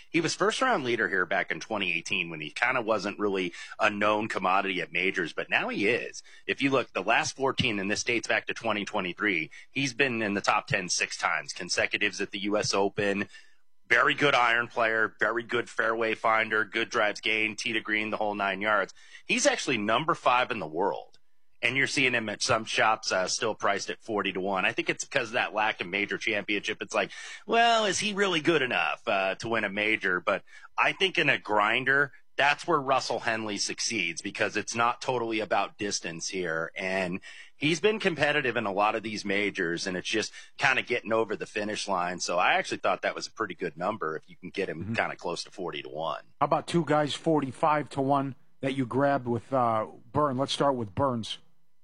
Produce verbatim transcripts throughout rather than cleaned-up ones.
he was first round leader here back in twenty eighteen when he kind of wasn't really a known commodity at majors, but now he is. If you look, the last fourteen, and this dates back to twenty twenty-three, he's been in the top ten six times, consecutives at the U S Open. Very good iron player, very good fairway finder, good drives gained, tee to green, the whole nine yards. He's actually number five in the world. And you're seeing him at some shops uh, still priced at forty to one. I think it's because of that lack of major championship. It's like, well, is he really good enough uh, to win a major? But I think in a grinder, that's where Russell Henley succeeds, because it's not totally about distance here. And he's been competitive in a lot of these majors, and it's just kind of getting over the finish line. So I actually thought that was a pretty good number if you can get him mm-hmm. kind of close to forty to one. How about two guys forty-five to one that you grabbed with uh, Burns? Let's start with Burns.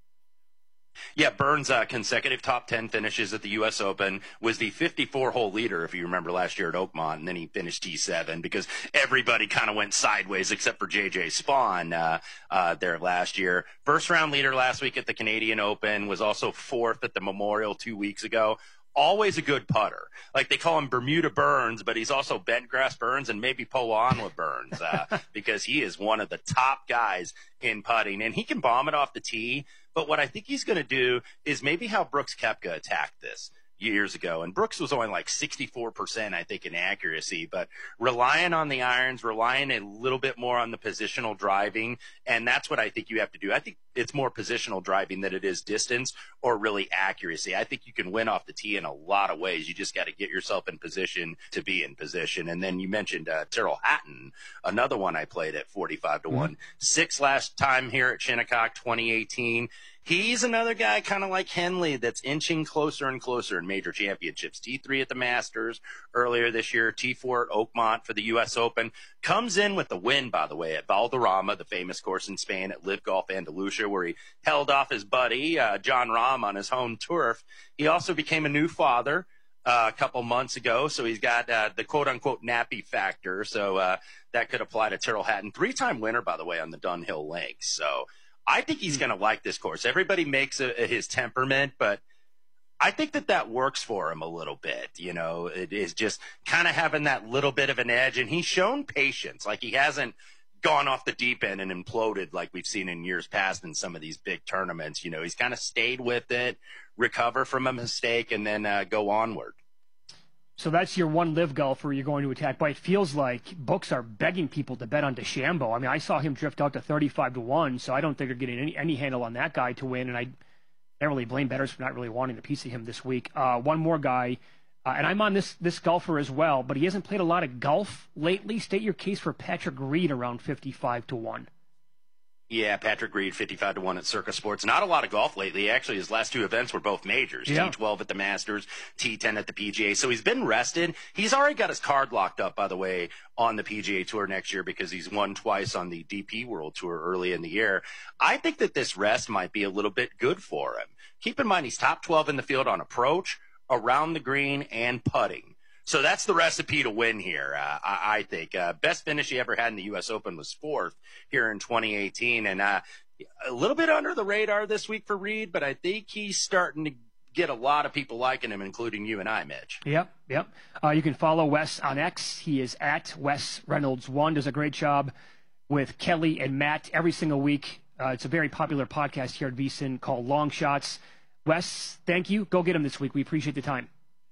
Yeah, Burns' uh, consecutive top ten finishes at the U S Open, was the fifty-four hole leader, if you remember last year at Oakmont, and then he finished T seven because everybody kind of went sideways except for J J Spawn uh, uh, there last year. First round leader last week at the Canadian Open, was also fourth at the Memorial two weeks ago. Always a good putter. Like, they call him Bermuda Burns, but he's also Bentgrass Burns and maybe Poanwa Burns uh, because he is one of the top guys in putting. And he can bomb it off the tee. But what I think he's going to do is maybe how Brooks Koepka attacked this years ago. And Brooks was only like sixty-four percent, I think, in accuracy, but relying on the irons, relying a little bit more on the positional driving. And that's what I think you have to do. I think it's more positional driving than it is distance or really accuracy. I think you can win off the tee in a lot of ways. You just got to get yourself in position to be in position. And then you mentioned uh, Tyrrell Hatton, another one I played at forty-five to one. Mm-hmm. Six last time here at Shinnecock, twenty eighteen. He's another guy kind of like Henley that's inching closer and closer in major championships. T three at the Masters earlier this year, T four at Oakmont for the U S Open. Comes in with the win, by the way, at Valderrama, the famous course in Spain, at Live Golf Andalusia, where he held off his buddy, uh, John Rahm, on his home turf. He also became a new father uh, a couple months ago, so he's got uh, the quote-unquote nappy factor, so uh, that could apply to Tyrrell Hatton. Three-time winner, by the way, on the Dunhill Links, so I think he's going to like this course. Everybody makes a, a, his temperament, but I think that that works for him a little bit. You know, it is just kind of having that little bit of an edge, and he's shown patience. Like, he hasn't gone off the deep end and imploded like we've seen in years past in some of these big tournaments. You know, he's kind of stayed with it, recover from a mistake, and then uh, go onward. So that's your one live golfer you're going to attack. But it feels like books are begging people to bet on DeChambeau. I mean, I saw him drift out to thirty-five to one, so I don't think they're getting any, any handle on that guy to win. And I don't really blame bettors for not really wanting a piece of him this week. Uh, one more guy, uh, and I'm on this this golfer as well, but he hasn't played a lot of golf lately. State your case for Patrick Reed around fifty-five to one. Yeah, Patrick Reed, fifty-five to one at Circa Sports. Not a lot of golf lately. Actually, his last two events were both majors. Yeah. T twelve at the Masters, T ten at the P G A. So he's been rested. He's already got his card locked up, by the way, on the P G A Tour next year because he's won twice on the D P World Tour early in the year. I think that this rest might be a little bit good for him. Keep in mind, he's top twelve in the field on approach, around the green, and putting. So that's the recipe to win here, uh, I, I think. Uh, best finish he ever had in the U S Open was fourth here in twenty eighteen. And uh, a little bit under the radar this week for Reed, but I think he's starting to get a lot of people liking him, including you and I, Mitch. Yep, yep. Uh, you can follow Wes on X. He is at Wes Reynolds one. Does a great job with Kelly and Matt every single week. Uh, it's a very popular podcast here at VSiN called Long Shots. Wes, thank you. Go get him this week. We appreciate the time.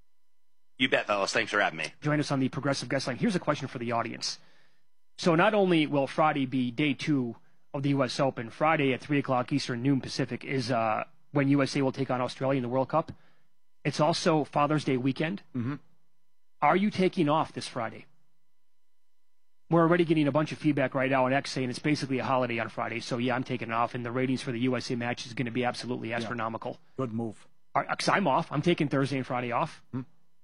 You bet, fellas. Thanks for having me. Join us on the Progressive Guest Line. Here's a question for the audience. So not only will Friday be day two of the U S Open, Friday at three o'clock Eastern, noon Pacific, is uh, when U S A will take on Australia in the World Cup. It's also Father's Day weekend. Mm-hmm. Are you taking off this Friday? We're already getting a bunch of feedback right now on X saying it's basically a holiday on Friday. So, yeah, I'm taking it off, and the ratings for the U S A match is going to be absolutely astronomical. Yeah. Good move. Because I'm off. I'm taking Thursday and Friday off. Mm-hmm.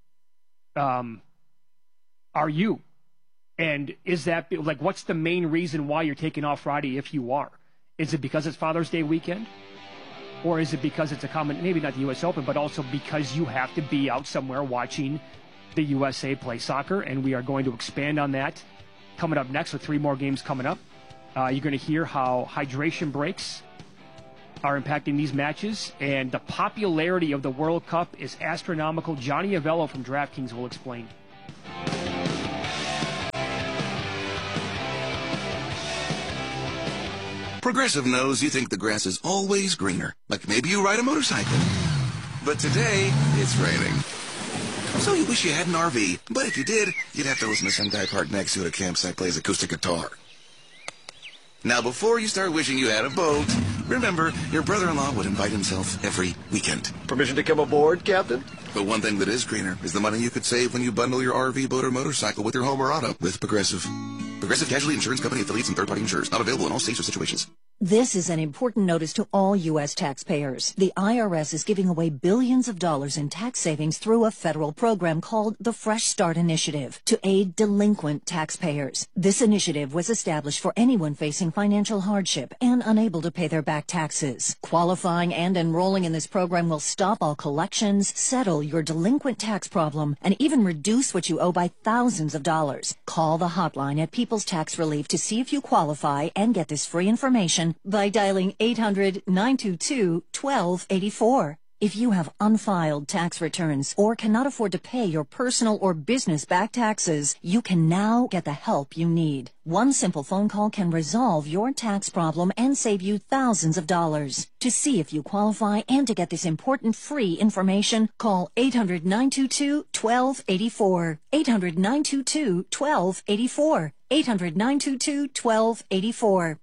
Um, are you? And is that, like, what's the main reason why you're taking off Friday if you are? Is it because it's Father's Day weekend? Or is it because it's a common, maybe not the U S Open, but also because you have to be out somewhere watching the U S A play soccer? And we are going to expand on that coming up next with three more games coming up. Uh, you're going to hear how hydration breaks are impacting these matches, and the popularity of the World Cup is astronomical. Johnny Avello from DraftKings will explain. Progressive knows you think the grass is always greener, like maybe you ride a motorcycle. But today, it's raining. So you wish you had an R V, but if you did, you'd have to listen to some guy parked next to it at a campsite plays acoustic guitar. Now, before you start wishing you had a boat, remember, your brother-in-law would invite himself every weekend. Permission to come aboard, Captain? But one thing that is greener is the money you could save when you bundle your R V, boat, or motorcycle with your home or auto with Progressive. Progressive Casualty Insurance Company affiliates and third-party insurers. Not available in all states or situations. This is an important notice to all U S taxpayers. The I R S is giving away billions of dollars in tax savings through a federal program called the Fresh Start Initiative to aid delinquent taxpayers. This initiative was established for anyone facing financial hardship and unable to pay their back taxes. Qualifying and enrolling in this program will stop all collections, settle your delinquent tax problem, and even reduce what you owe by thousands of dollars. Call the hotline at People's Tax Relief to see if you qualify and get this free information by dialing eight hundred, nine two two, one two eight four. If you have unfiled tax returns or cannot afford to pay your personal or business back taxes, you can now get the help you need. One simple phone call can resolve your tax problem and save you thousands of dollars. To see if you qualify and to get this important free information, call eight hundred, nine two two, one two eight four. eight hundred, nine two two, one two eight four. eight hundred, nine two two, one two eight four.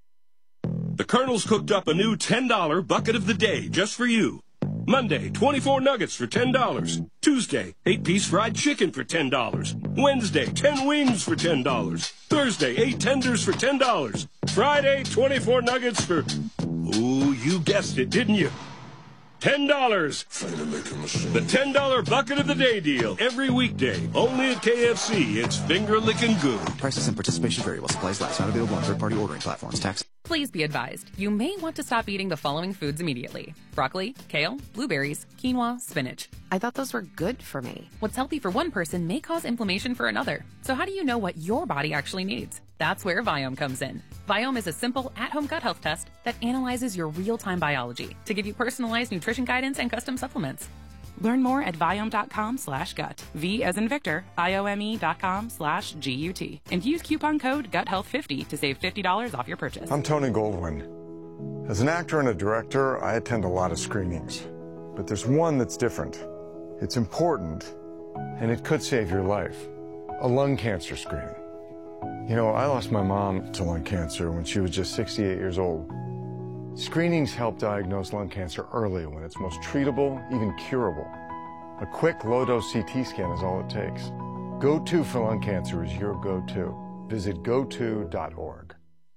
The Colonel's cooked up a new ten dollar bucket of the day just for you. Monday, twenty-four nuggets for ten dollars. Tuesday, eight piece fried chicken for ten dollars. Wednesday, ten wings for ten dollars. Thursday, eight tenders for ten dollars. Friday, twenty-four nuggets for... Ooh, you guessed it, didn't you? ten dollars. The ten dollar bucket of the day deal. Every weekday. Only at K F C. It's finger licking good. Prices and participation vary while supplies last. Not available on third-party ordering platforms. Tax. Please be advised, you may want to stop eating the following foods immediately. Broccoli, kale, blueberries, quinoa, spinach. I thought those were good for me. What's healthy for one person may cause inflammation for another. So how do you know what your body actually needs? That's where Viome comes in. Viome is a simple at-home gut health test that analyzes your real-time biology to give you personalized nutrition guidance and custom supplements. Learn more at Viome.com slash gut. V as in Victor, I-O-M-E dot com slash G U T. And use coupon code gut health fifty to save fifty dollars off your purchase. I'm Tony Goldwyn. As an actor and a director, I attend a lot of screenings. But there's one that's different. It's important, and it could save your life. A lung cancer screening. You know, I lost my mom to lung cancer when she was just sixty-eight years old. Screenings help diagnose lung cancer early when it's most treatable, even curable. A quick low-dose C T scan is all it takes. Go To for lung cancer is your go-to. Visit go to dot org.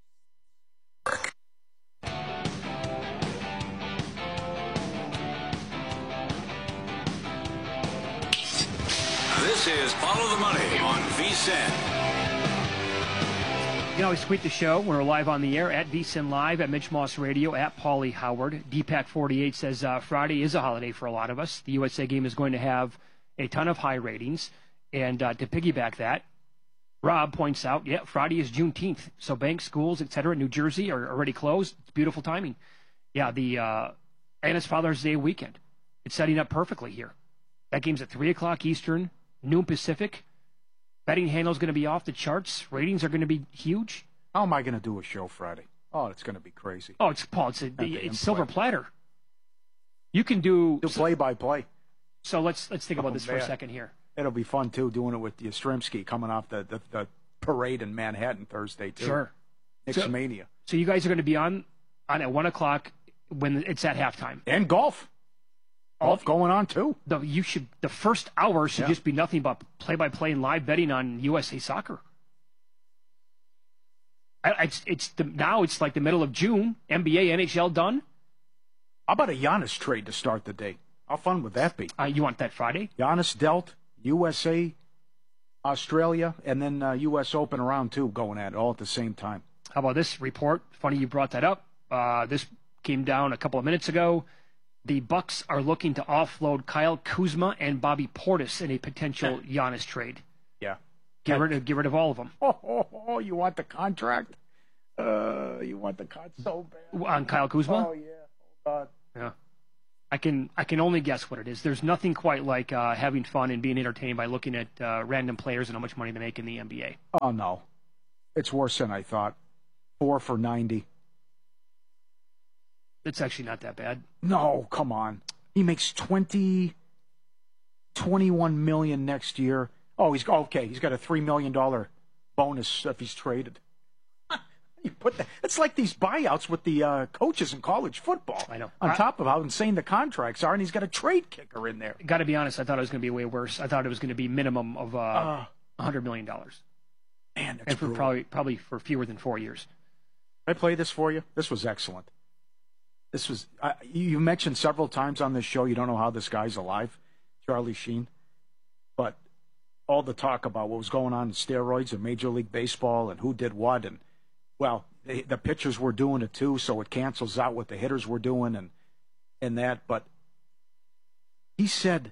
This is Follow the Money on V S I N. You can always tweet the show when we're live on the air at V S I N Live, at Mitch Moss Radio, at Paulie Howard. D PAC forty-eight says uh, Friday is a holiday for a lot of us. The U S A game is going to have a ton of high ratings. And uh, to piggyback that, Rob points out, yeah, Friday is Juneteenth. So banks, schools, et cetera, in New Jersey are already closed. It's beautiful timing. Yeah, the uh, and it's Father's Day weekend. It's setting up perfectly here. That game's at three o'clock Eastern, noon Pacific. Betting handle is going to be off the charts. Ratings are going to be huge. How am I going to do a show Friday? Oh, it's going to be crazy. Oh, it's Paul. It's a, it's silver platter. You can do do play by play. So let's let's think about oh, this man. for a second here. It'll be fun too, doing it with Yastrzemski coming off the, the, the parade in Manhattan Thursday too. Sure. Knicks Mania. So, so you guys are going to be on on at one o'clock when it's at halftime. And golf. Golf going on too. The you should the first hour should yeah. just be nothing but play-by-play and live betting on U S A Soccer. I, it's it's the, now it's like the middle of June. N B A, N H L done. How about a Giannis trade to start the day? How fun would that be? Uh, you want that Friday? Giannis dealt U S A, Australia, and then uh, U S Open around two going at it all at the same time. How about this report? Funny you brought that up. Uh, this came down a couple of minutes ago. The Bucks are looking to offload Kyle Kuzma and Bobby Portis in a potential Giannis trade. Yeah. Get rid of, get rid of all of them. Oh, oh, oh, you want the contract? Uh, you want the contract so bad. On Kyle Kuzma? Oh, yeah. Hold on. Yeah. I can I can only guess what it is. There's nothing quite like uh, having fun and being entertained by looking at uh, random players and how much money they make in the N B A. Oh, no. It's worse than I thought. Four for ninety. It's actually not that bad. No, come on. He makes twenty, twenty-one million next year. Oh, he's okay. He's got a three million dollar bonus if he's traded. You put that. It's like these buyouts with the uh, coaches in college football. I know. On I, top of how insane the contracts are, and he's got a trade kicker in there. Got to be honest. I thought it was going to be way worse. I thought it was going to be minimum of uh, Uh, one hundred million dollars. Man, that's And for brutal. probably probably for fewer than four years. Can I play this for you? This was excellent. This was uh, you mentioned several times on this show. You don't know how this guy's alive, Charlie Sheen, but all the talk about what was going on in steroids in Major League Baseball and who did what, and well, they, the pitchers were doing it too, so it cancels out what the hitters were doing and and that. But he said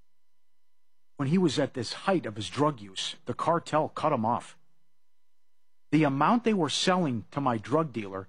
when he was at this height of his drug use, the cartel cut him off. The amount they were selling to my drug dealer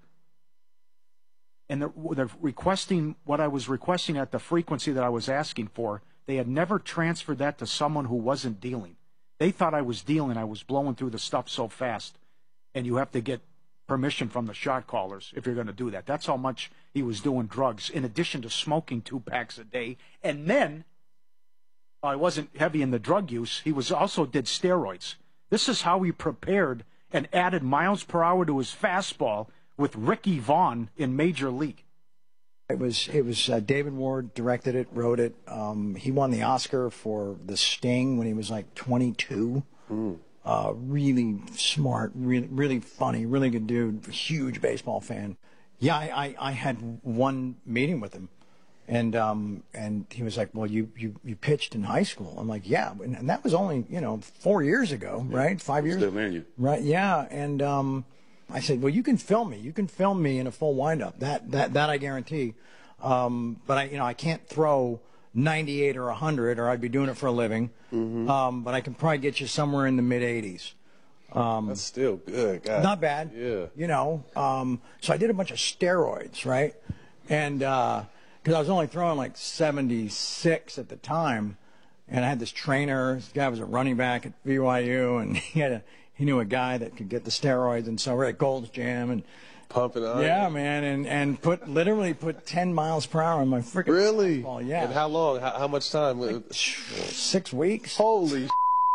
and the, the requesting what I was requesting at the frequency that I was asking for, they had never transferred that to someone who wasn't dealing. They thought I was dealing. I was blowing through the stuff so fast, and you have to get permission from the shot callers if you're going to do that. That's how much he was doing drugs, in addition to smoking two packs a day. And then, uh, I wasn't heavy in the drug use. He was also did steroids. This is how he prepared and added miles per hour to his fastball with Ricky Vaughn in Major League. It was it was uh, David Ward directed it, wrote it. Um, he won the Oscar for The Sting when he was like twenty-two. Mm. Uh, really smart, really really funny, really good dude. Huge baseball fan. Yeah, I, I, I had one meeting with him, and um, and he was like, "Well, you, you, you pitched in high school." I'm like, "Yeah," and, and that was only you know four years ago, yeah. right? Five years. Still man, you. Right? Yeah, and um, I said, "Well, you can film me. You can film me in a full windup. That that that I guarantee." Um, but I you know I can't throw ninety-eight or one hundred, or I'd be doing it for a living. Mm-hmm. Um, but I can probably get you somewhere in the mid eighties. Um, That's still good. God. Not bad. Yeah. You know, um, so I did a bunch of steroids, right? And because uh, I was only throwing like seventy-six at the time, and I had this trainer. This guy was a running back at B Y U, and he had a he knew a guy that could get the steroids, and so we're at Gold's Gym and. Pumping on. Yeah, man, and and put literally put ten miles per hour on my freaking really. Fastball. Yeah. And how long? How, how much time? Like six weeks. Holy.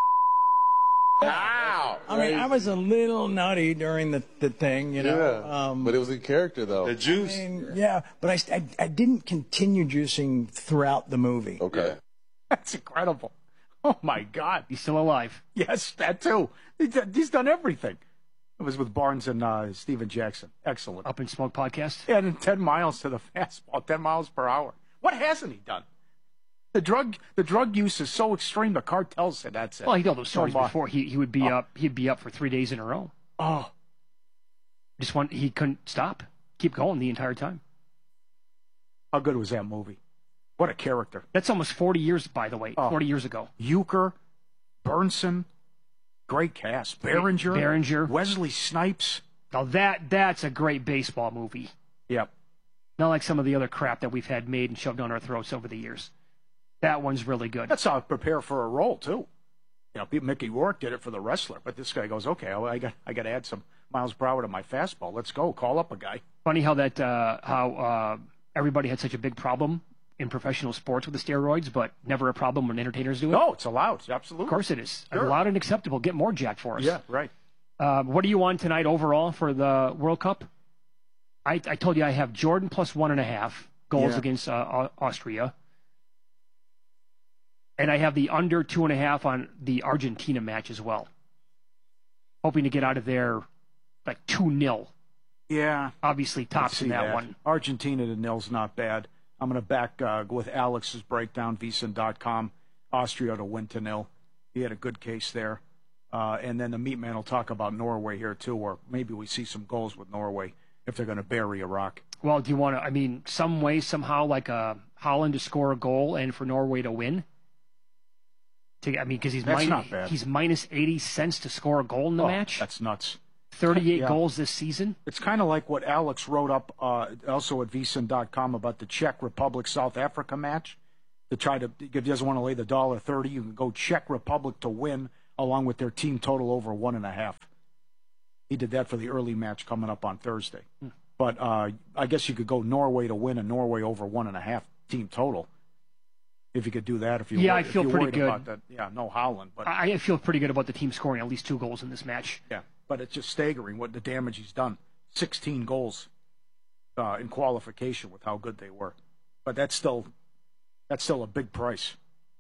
Wow. I mean, I was a little nutty during the, the thing, you know. Yeah. Um, but it was in character, though. The juice. I mean, yeah, but I, I I didn't continue juicing throughout the movie. Okay. That's incredible. Oh my God. He's still alive. Yes, that too. He's done everything. It was with Barnes and uh, Steven Jackson. Excellent. Up in Smoke podcast. Yeah, and ten miles to the fastball, ten miles per hour. What hasn't he done? The drug, the drug use is so extreme. The cartel said that's it. Well, he told those stories Oh, my. before. He he would be Oh. up. He'd be up for three days in a row. Oh, Just one. He couldn't stop. Keep going the entire time. how good was that movie? What a character. That's almost forty years, by the way. Oh. Forty years ago. Euchre, Burnson, great cast. Behringer, Behringer. Wesley Snipes. Now that that's a great baseball movie. Yep. Not like some of the other crap that we've had made and shoved down our throats over the years. That one's really good. That's how I prepare for a role too. You know, Mickey Rourke did it for the wrestler, but this guy goes, okay, I got I got to add some miles per hour to my fastball. Let's go. Call up a guy. Funny how that uh, how uh, everybody had such a big problem in professional sports with the steroids, but never a problem when entertainers do it. No, it's allowed. Absolutely. Of course it is. Sure. Allowed and acceptable. Get more jack for us. Yeah, right. Uh, what do you want tonight overall for the World Cup? I, I told you I have Jordan plus one and a half goals Yeah. against uh, Austria. And I have the under two and a half on the Argentina match as well. Hoping to get out of there like two nil. Yeah. Obviously tops See in that, one. Argentina to nil's not bad. I'm going to back uh, with Alex's breakdown, V S I N dot com. Austria to win to nil. He had a good case there. Uh, and then the meat man will talk about Norway here, too, or maybe we see some goals with Norway if they're going to bury Iraq. Well, do you want to, I mean, some way, somehow, like uh, Holland to score a goal and for Norway to win? To, I mean, because he's, That's min- not bad. he's minus eighty cents to score a goal in the Oh, match. That's nuts. thirty-eight Yeah. goals this season. It's kind of like what Alex wrote up uh, also at V S I N dot com about the Czech Republic-South Africa match. To try to, if he doesn't want to lay the one dollar thirty, you can go Czech Republic to win along with their team total over one and a half. He did that for the early match coming up on Thursday. Hmm. But uh, I guess you could go Norway to win and Norway over one and a half team total. If you could do that, if you yeah, wor- I feel if you're pretty worried good. About that. Yeah, no Haaland, but I, I feel pretty good about the team scoring at least two goals in this match. Yeah, but it's just staggering what the damage he's done. sixteen goals uh, in qualification with how good they were. But that's still that's still a big price.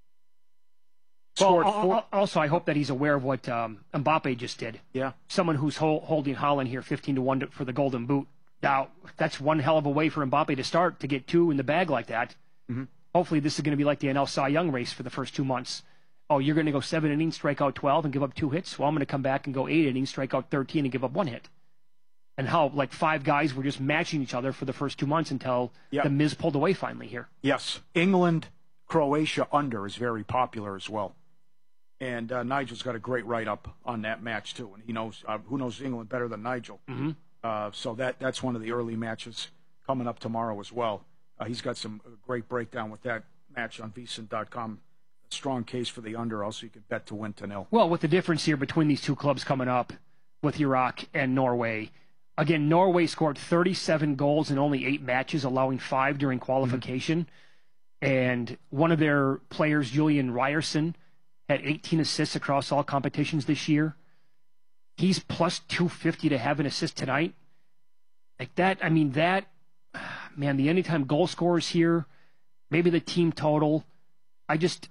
Well, four- also, I hope that he's aware of what um, Mbappe just did. Yeah. Someone who's hol- holding Haaland here fifteen to one to, for the Golden Boot. Now, that's one hell of a way for Mbappe to start, to get two in the bag like that. Mm-hmm. Hopefully this is going to be like the N L Cy Young race for the first two months. Oh, you're going to go seven innings, strike out twelve, and give up two hits? Well, I'm going to come back and go eight innings, strike out thirteen, and give up one hit. And how, like, five guys were just matching each other for the first two months until Yep. the Miz pulled away finally here. Yes. England, Croatia under is very popular as well. And uh, Nigel's got a great write-up on that match, too. And he knows, uh, who knows England better than Nigel? Mm-hmm. Uh, so that that's one of the early matches coming up tomorrow as well. Uh, he's got some uh, great breakdown with that match on V S I N dot com. A strong case for the under. Also, you can bet to win to nil. Well, with the difference here between these two clubs coming up with Iraq and Norway, again, Norway scored thirty-seven goals in only eight matches, allowing five during qualification. Mm-hmm. And one of their players, Julian Ryerson, had eighteen assists across all competitions this year. He's plus two fifty to have an assist tonight. Like that, I mean, that, man, the anytime goal scorers here, maybe the team total. I just,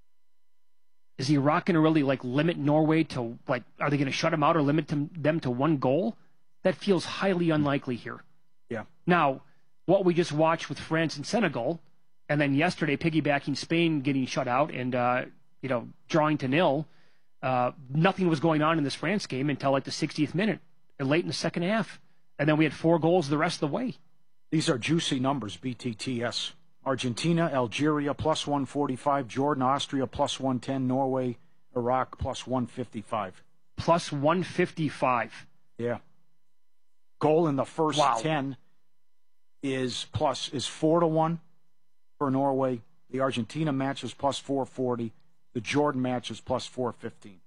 is Iraq going to really, like, limit Norway to, like, are they going to shut them out or limit them, them to one goal? That feels highly unlikely here. Yeah. Now, what we just watched with France and Senegal, and then yesterday piggybacking Spain getting shut out and, uh, you know, drawing to nil, uh, nothing was going on in this France game until, like, the sixtieth minute, and late in the second half. And then we had four goals the rest of the way. These are juicy numbers, B T T S. Argentina, Algeria, plus one forty-five. Jordan, Austria, plus one ten. Norway, Iraq, plus one fifty-five. Plus one fifty-five. Yeah. Goal in the first Wow. ten is plus is four to one for Norway. The Argentina match is plus four forty. The Jordan match is plus four fifteen.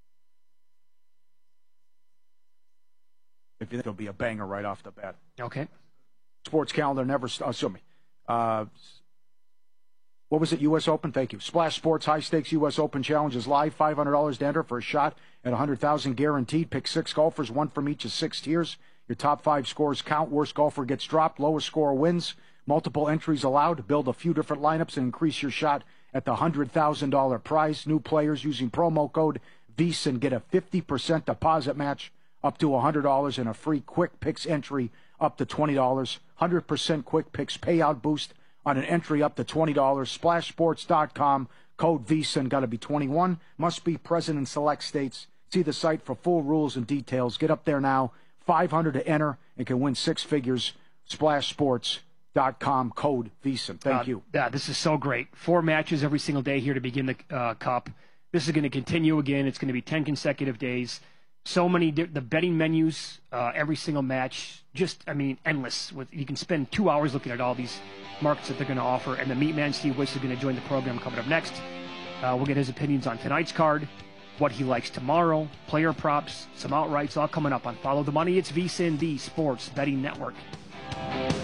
If you think it'll be a banger right off the bat. Okay. Sports calendar never. St- oh, excuse me. Uh, what was it? U S Open. Thank you. Splash Sports High Stakes U S Open Challenge is live. Five hundred dollars to enter for a shot at a hundred thousand guaranteed. Pick six golfers, one from each of six tiers. Your top five scores count. Worst golfer gets dropped. Lowest score wins. Multiple entries allowed. Build a few different lineups and increase your shot at the hundred thousand dollar prize. New players using promo code V S I N get a fifty percent deposit match up to one hundred dollars and a free Quick Picks entry up to twenty dollars. one hundred percent Quick Picks payout boost on an entry up to twenty dollars. Splash Sports dot com, code V S I N, got to be twenty-one. Must be present in select states. See the site for full rules and details. Get up there now. five hundred dollars to enter and can win six figures. Splash Sports dot com, code V S I N. Thank uh, you. Yeah, this is so great. Four matches every single day here to begin the uh, Cup. This is going to continue again. It's going to be ten consecutive days. So many, di- the betting menus, uh, every single match, just, I mean, endless. With You can spend two hours looking at all these markets that they're going to offer. And the meat man, Steve Wiss, is going to join the program coming up next. Uh, we'll get his opinions on tonight's card, what he likes tomorrow, player props, some outrights, all coming up on Follow the Money. It's V S I N, the Sports Betting Network.